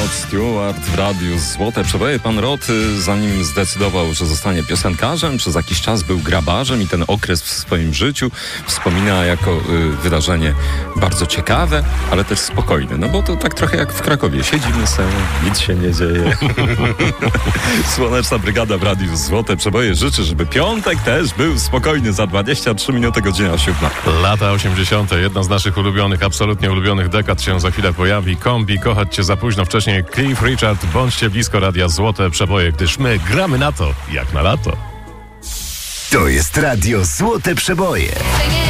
Rod Stewart w radiu Złote Przeboje. Pan Rod, zanim zdecydował, że zostanie piosenkarzem, przez jakiś czas był grabarzem i ten okres w swoim życiu wspomina jako wydarzenie bardzo ciekawe, ale też spokojne. No bo to tak trochę jak w Krakowie. Siedzimy sobie, nic się nie dzieje. Słoneczna Brygada w radiu Złote Przeboje życzy, żeby piątek też był spokojny. Za 23 minuty godzina 7. Lata 80. Jedna z naszych ulubionych, absolutnie ulubionych dekad się za chwilę pojawi. Kombi, kochać cię za późno. Wcześniej Cliff Richard, bądźcie blisko radia Złote Przeboje, gdyż my gramy na to, jak na lato. To jest radio Złote Przeboje.